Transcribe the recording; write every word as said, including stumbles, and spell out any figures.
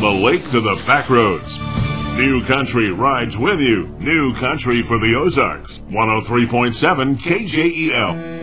the lake to the back roads. New Country rides with you. New Country for the Ozarks. one oh three point seven K J E L.